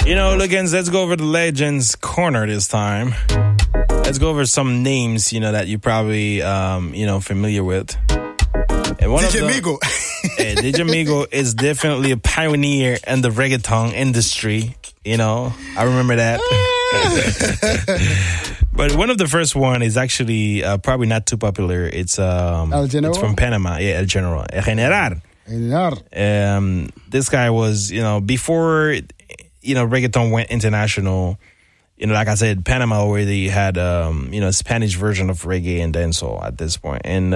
You know, Legends, let's go over the Legends Corner this time. Let's go over some names, you know, that you probably, familiar with. And DJ Migo. DJ Migo is definitely a pioneer in the reggaeton industry. You know, I remember that. But one of the first one is actually probably not too popular. It's it's from Panama. Yeah, El General. El General. This guy was, before, reggaeton went international, like I said, Panama already had, Spanish version of reggae and dancehall at this point. And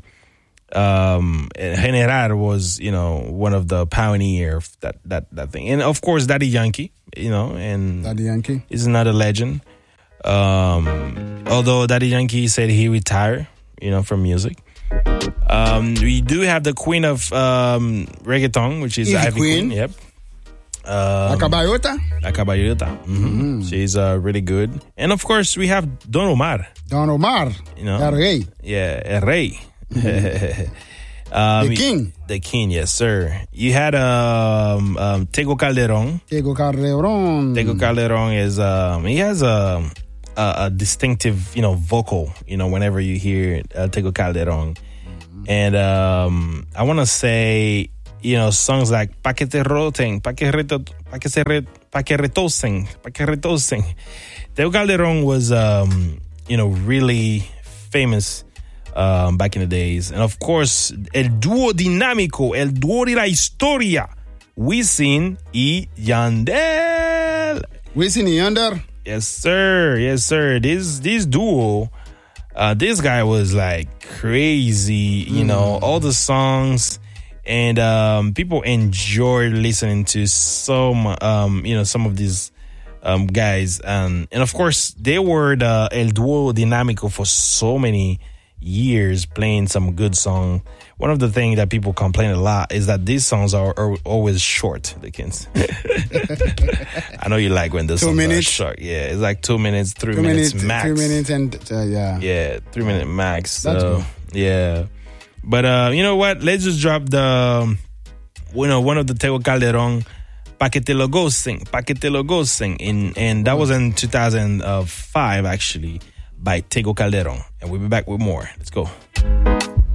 General was, one of the pioneers of that thing. And of course, Daddy Yankee, and Daddy Yankee is another legend. Although Daddy Yankee said he retired, from music. We do have the queen of reggaeton, which is Ivy Queen. Yep. La Caballota. Mm-hmm. She's really good. And of course, we have Don Omar. El Rey. Yeah, El Rey. The king. The king, yes, sir. You had Tego Calderon. Tego Calderon is he has a distinctive, vocal, whenever you hear Tego Calderon. And I want to say, songs like Pa' que te roten, Pa' que retosen. Tego Calderon was, really famous back in the days. And of course, el dúo dinámico, el dúo de la historia, Wisin y Yandel. Wisin y Yandel. Yes, sir. This duo, this guy was like crazy, all the songs, and people enjoyed listening to some of these guys, and of course they were the El Dúo Dinámico for so many years, playing some good song. One of the things that people complain a lot is that these songs are always short, the kids. I know you like when the songs are short. Yeah, it's like 2 minutes, 3 minutes max. 3 minutes and, Yeah, 3 minute max. That's good. Yeah. But you know what? Let's just drop the, one of the Tego Calderon, Pa' que te lo gocen. And that was in 2005, actually, by Tego Calderon. And we'll be back with more. Let's go.